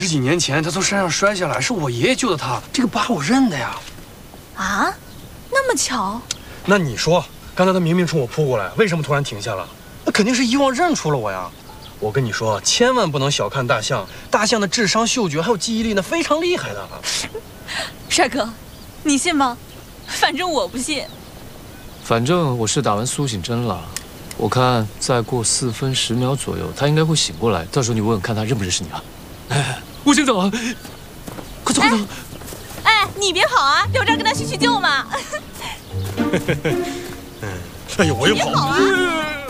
几年前他从山上摔下来，是我爷爷救的他，这个疤我认的呀。 啊，那么巧？ 那你说，刚才他明明冲我扑过来，为什么突然停下了？那肯定是遗忘认出了我呀。我跟你说，千万不能小看大象，大象的智商、嗅觉还有记忆力呢，非常厉害的。 帅哥，你信吗？反正我不信。 反正我是打完苏醒针了，我看再过4分10秒左右，他应该会醒过来。到时候你问问看他认不认识你啊？哎，我先走啊，快走快走！ 哎，你别跑啊，留这儿跟他叙叙旧嘛。 哎呦，我又跑。 别跑啊！